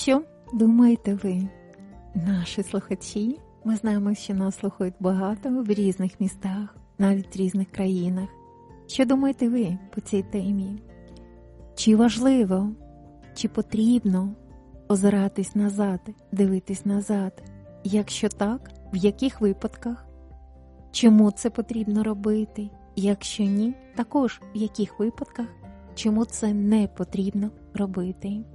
Що думаєте ви, наші слухачі? Ми знаємо, що нас слухають багато в різних містах, навіть в різних країнах. Що думаєте ви по цій темі? Чи важливо, чи потрібно озиратись назад, дивитись назад? Якщо так, в яких випадках? Чому це потрібно робити? Якщо ні, також в яких випадках? Чому це не потрібно робити?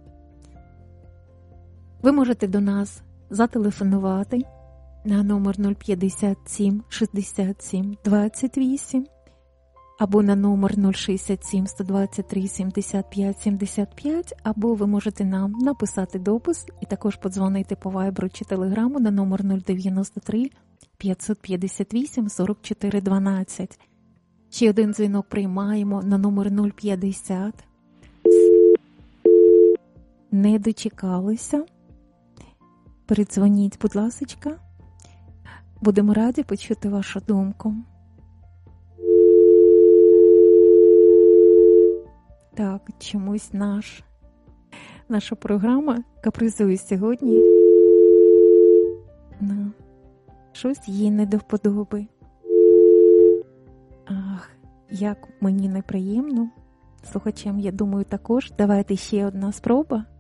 Ви можете до нас зателефонувати на номер 057 67 28 або на номер 067 123 75 75, або ви можете нам написати допис і також подзвонити по вайберу чи телеграму на номер 093 558 44 12. Ще один дзвінок приймаємо на номер 050. Не дочекалися? Передзвоніть, будь ласочка. Будемо раді почути вашу думку. Так, чомусь наша програма капризує сьогодні. Щось їй не до вподоби. Ах, як мені неприємно. Слухачам, я думаю, також. Давайте ще одна спроба.